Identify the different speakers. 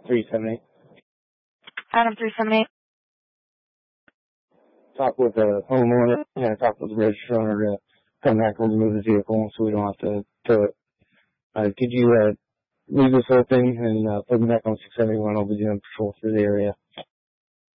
Speaker 1: 378.
Speaker 2: Adam 378.
Speaker 1: Talk with the homeowner and talk with the register owner to come back and remove the vehicle so we don't have to tow it. Could you leave this open and put me back on 671? I'll be doing patrol through the area.